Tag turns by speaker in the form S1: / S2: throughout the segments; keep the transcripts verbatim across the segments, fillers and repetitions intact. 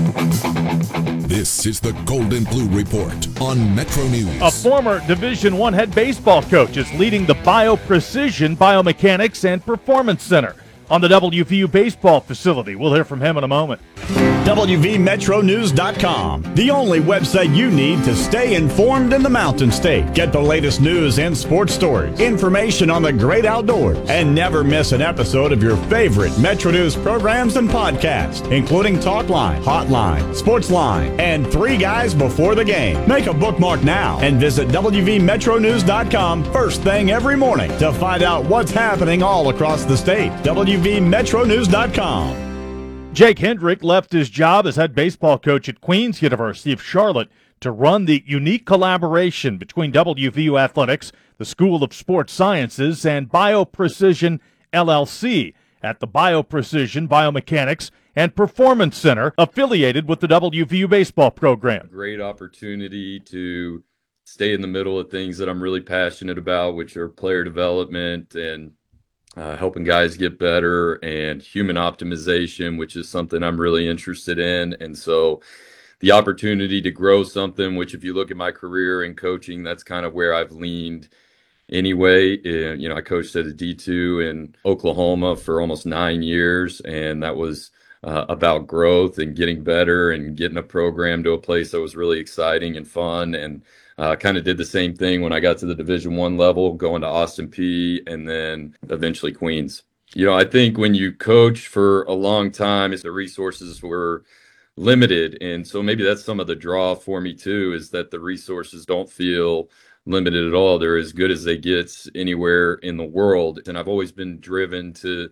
S1: This is the Golden Blue Report on Metro News.
S2: A former Division One head baseball coach is leading the BioPrecision Biomechanics and Performance Center on the W V U baseball facility. We'll hear from him in a moment.
S3: W V Metro News dot com, the only website you need to stay informed in the Mountain State. Get the latest news and sports stories, information on the great outdoors, and never miss an episode of your favorite Metro News programs and podcasts, including Talkline, Hotline, Sportsline, and Three Guys Before the Game. Make a bookmark now and visit W V Metro News dot com first thing every morning to find out what's happening all across the state. W V Metro News dot com.
S2: Jake Hendrick left his job as head baseball coach at Queens University of Charlotte to run the unique collaboration between W V U Athletics, the School of Sports Sciences, and BioPrecision L L C at the BioPrecision Biomechanics and Performance Center affiliated with the W V U baseball program.
S4: Great opportunity to stay in the middle of things that I'm really passionate about, which are player development and Uh, helping guys get better, and human optimization, which is something I'm really interested in. And so the opportunity to grow something, which if you look at my career in coaching, that's kind of where I've leaned anyway. Uh, you know, I coached at a D two in Oklahoma for almost nine years, and that was uh, about growth and getting better and getting a program to a place that was really exciting and fun. And Uh, kind of did the same thing when I got to the Division One level, going to Austin Peay and then eventually Queens. You know, I think when you coach for a long time, the resources were limited. And so maybe that's some of the draw for me too, is that the resources don't feel limited at all. They're as good as they get anywhere in the world. And I've always been driven to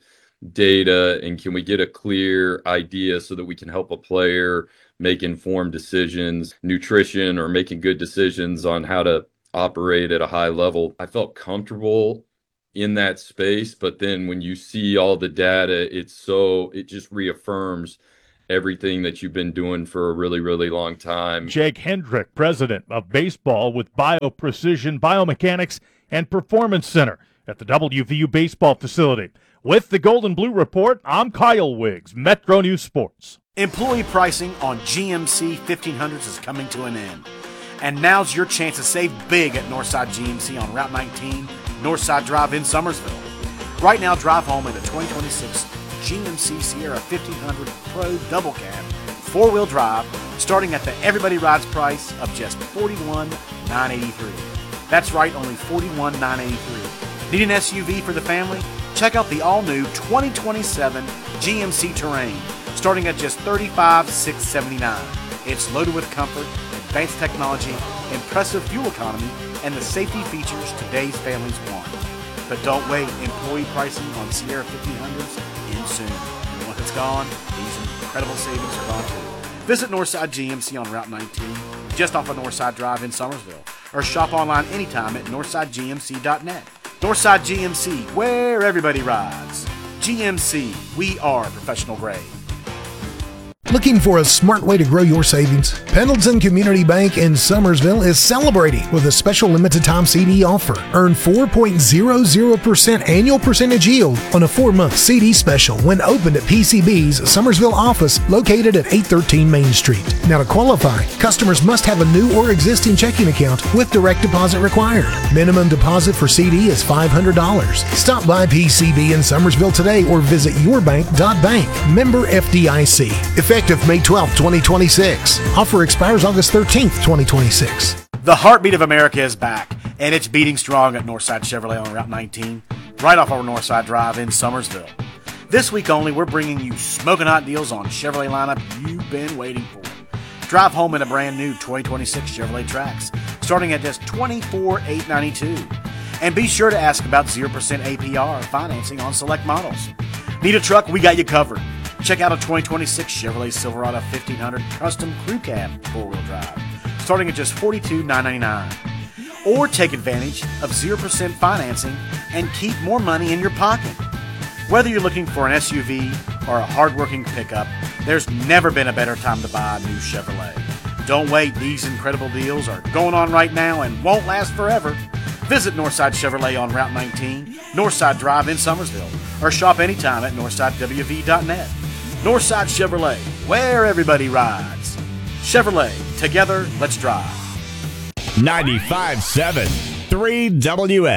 S4: data and can we get a clear idea so that we can help a player make informed decisions, nutrition, or making good decisions on how to operate at a high level. I felt comfortable in that space, but then when you see all the data, it's so, it just reaffirms everything that you've been doing for a really, really long time.
S2: Jake Hendrick, president of baseball with BioPrecision Biomechanics and Performance Center at the W V U baseball facility. With the Golden Blue Report, I'm Kyle Wiggs, Metro News Sports.
S5: Employee pricing on G M C fifteen hundreds is coming to an end. And now's your chance to save big at Northside G M C on Route nineteen, Northside Drive in Summersville. Right now, drive home in a twenty twenty-six G M C Sierra fifteen hundred Pro Double Cab four-wheel drive, starting at the Everybody Rides price of just forty-one thousand nine hundred eighty-three dollars. That's right, only forty-one thousand nine hundred eighty-three dollars. Need an S U V for the family? Check out the all-new twenty twenty-seven G M C Terrain, starting at just thirty-five thousand six hundred seventy-nine dollars. It's loaded with comfort, advanced technology, impressive fuel economy, and the safety features today's families want. But don't wait, employee pricing on Sierra fifteen hundreds ends soon. And once it's gone, these incredible savings are gone too. Visit Northside G M C on Route nineteen, just off of Northside Drive in Summersville, or shop online anytime at northside g m c dot net. Northside G M C, where everybody rides. G M C, we are professional grade.
S6: Looking for a smart way to grow your savings? Pendleton Community Bank in Summersville is celebrating with a special limited time C D offer. Earn four point zero zero percent annual percentage yield on a four-month C D special when opened at P C B's Summersville office located at eight thirteen Main Street. Now to qualify, customers must have a new or existing checking account with direct deposit required. Minimum deposit for C D is five hundred dollars. Stop by P C B in Summersville today or visit your bank dot bank. Member F D I C. Effective May twelfth, twenty twenty-six. Offer expires August thirteenth, twenty twenty-six.
S5: The heartbeat of America is back, and it's beating strong at Northside Chevrolet on Route nineteen, right off our Northside Drive in Summersville. This week only, we're bringing you smoking hot deals on Chevrolet lineup you've been waiting for. Drive home in a brand new twenty twenty-six Chevrolet Trax, starting at just twenty-four thousand eight hundred ninety-two dollars. And be sure to ask about zero percent A P R financing on select models. Need a truck? We got you covered. Check out a twenty twenty-six Chevrolet Silverado fifteen hundred Custom Crew Cab four-wheel drive, starting at just forty-two thousand nine hundred ninety-nine dollars. Or take advantage of zero percent financing and keep more money in your pocket. Whether you're looking for an S U V or a hard-working pickup, there's never been a better time to buy a new Chevrolet. Don't wait, these incredible deals are going on right now and won't last forever. Visit Northside Chevrolet on Route nineteen, Northside Drive in Summersville, or shop anytime at northside w v dot net. Northside Chevrolet, where everybody rides. Chevrolet, together, let's drive.
S3: ninety-five point seven, three W S.